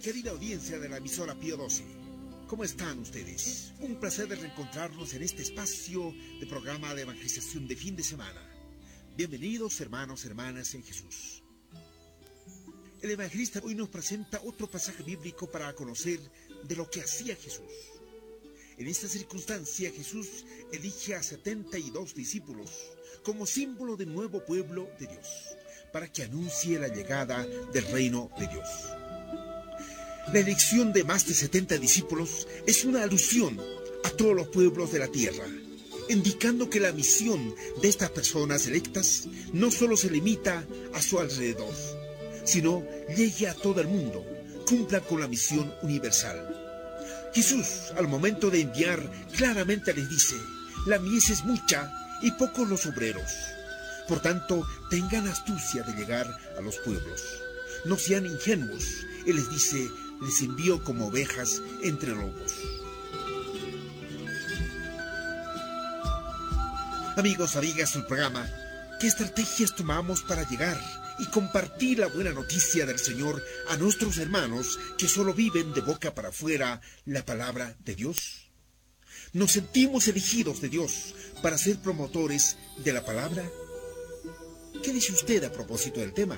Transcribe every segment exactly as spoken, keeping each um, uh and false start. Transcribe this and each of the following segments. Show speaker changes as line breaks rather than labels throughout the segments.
Querida audiencia de la emisora Pío doce, ¿cómo están ustedes? Un placer de reencontrarnos en este espacio de programa de evangelización de fin de semana. Bienvenidos, hermanos, hermanas en Jesús. El evangelista hoy nos presenta otro pasaje bíblico para conocer de lo que hacía Jesús. En esta circunstancia, Jesús elige a setenta y dos discípulos como símbolo del nuevo pueblo de Dios, para que anuncie la llegada del reino de Dios. La elección de más de setenta discípulos es una alusión a todos los pueblos de la tierra, indicando que la misión de estas personas electas no solo se limita a su alrededor, sino llegue a todo el mundo, cumpla con la misión universal. Jesús, al momento de enviar, claramente les dice: la mies es mucha y pocos los obreros. Por tanto, tengan astucia de llegar a los pueblos. No sean ingenuos. Él les dice: les envío como ovejas entre lobos. Amigos, amigas del programa, ¿qué estrategias tomamos para llegar y compartir la buena noticia del Señor a nuestros hermanos que solo viven de boca para afuera la palabra de Dios? ¿Nos sentimos elegidos de Dios para ser promotores de la palabra? ¿Qué dice usted a propósito del tema?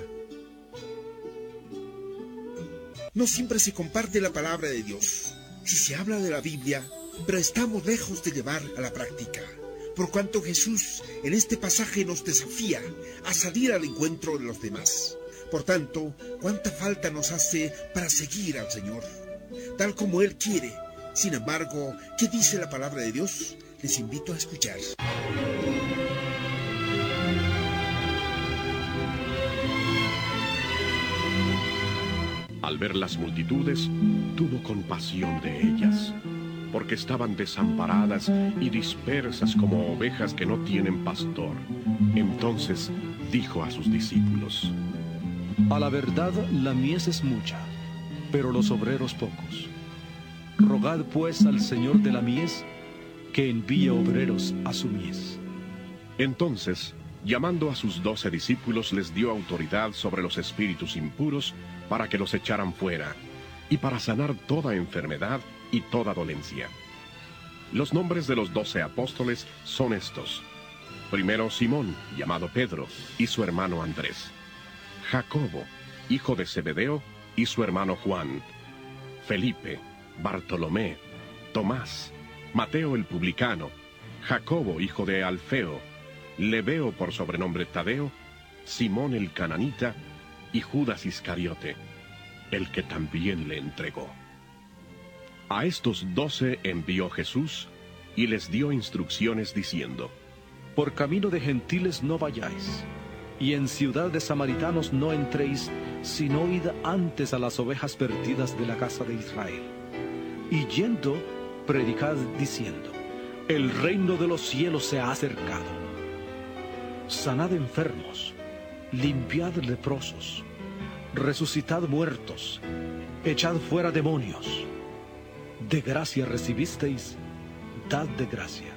No siempre se comparte la palabra de Dios. Si se habla de la Biblia, pero estamos lejos de llevar a la práctica. Por cuanto Jesús en este pasaje nos desafía a salir al encuentro de los demás. Por tanto, ¿cuánta falta nos hace para seguir al Señor? Tal como Él quiere. Sin embargo, ¿qué dice la palabra de Dios? Les invito a escuchar.
Al ver las multitudes, tuvo compasión de ellas, porque estaban desamparadas y dispersas como ovejas que no tienen pastor. Entonces dijo a sus discípulos:
a la verdad la mies es mucha, pero los obreros pocos. Rogad pues al Señor de la mies que envíe obreros a su mies.
Entonces, llamando a sus doce discípulos, les dio autoridad sobre los espíritus impuros para que los echaran fuera, y para sanar toda enfermedad y toda dolencia. Los nombres de los doce apóstoles son estos: primero Simón, llamado Pedro, y su hermano Andrés; Jacobo, hijo de Zebedeo, y su hermano Juan; Felipe, Bartolomé, Tomás, Mateo el publicano, Jacobo, hijo de Alfeo, Lebeo por sobrenombre Tadeo, Simón el cananita, y Judas Iscariote, el que también le entregó. A estos doce envió Jesús, y les dio instrucciones diciendo:
por camino de gentiles no vayáis, y en ciudad de samaritanos no entréis, sino id antes a las ovejas perdidas de la casa de Israel. Y yendo, predicad diciendo: el reino de los cielos se ha acercado. Sanad enfermos, limpiad leprosos, resucitad muertos, echad fuera demonios. De gracia recibisteis, dad de gracia.